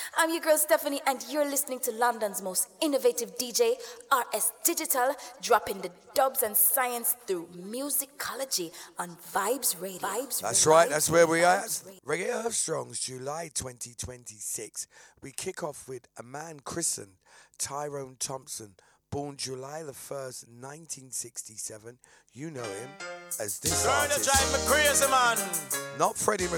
I'm your girl Stephanie, and you're listening to London's most innovative DJ, RS Digital, dropping the dubs and science through musicology on Vibes Radio. That's right, that's where we are. Reggae Earth Strongs, July 2026. We kick off with a man christened Tyrone Thompson, born July the 1st, 1967. You know him as this artist. Drive me crazy, man. Not Freddie